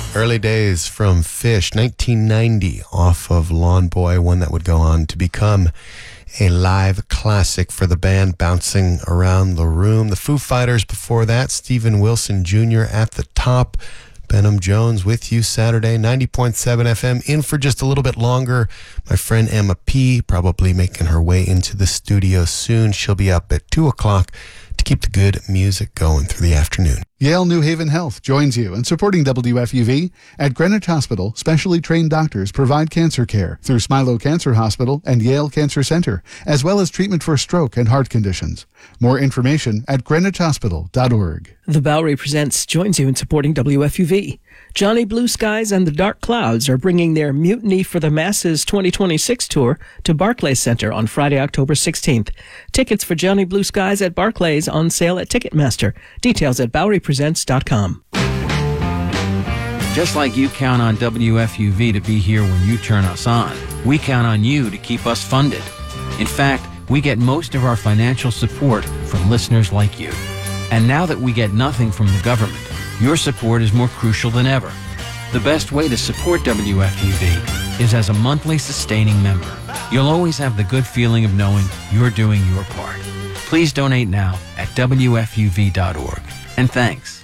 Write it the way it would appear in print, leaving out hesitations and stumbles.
Early Days from Fish, 1990, off of Lawn Boy, one that would go on to become a live classic for the band, Bouncing Around the Room. The Foo Fighters before that, Steven Wilson Jr. at the top. Benham Jones with you Saturday, 90.7 FM. In for just a little bit longer, my friend Emma P., probably making her way into the studio soon. She'll be up at 2 o'clock to keep the good music going through the afternoon. Yale New Haven Health joins you in supporting WFUV. At Greenwich Hospital, specially trained doctors provide cancer care through Smilow Cancer Hospital and Yale Cancer Center, as well as treatment for stroke and heart conditions. More information at greenwichhospital.org. The Bowery Presents joins you in supporting WFUV. Johnny Blue Skies and the Dark Clouds are bringing their Mutiny for the Masses 2026 tour to Barclays Center on Friday, October 16th. Tickets for Johnny Blue Skies at Barclays on sale at Ticketmaster. Details at BoweryPresents.com. Just like you count on WFUV to be here when you turn us on, we count on you to keep us funded. In fact, we get most of our financial support from listeners like you. And now that we get nothing from the government, your support is more crucial than ever. The best way to support WFUV is as a monthly sustaining member. You'll always have the good feeling of knowing you're doing your part. Please donate now at WFUV.org. And thanks.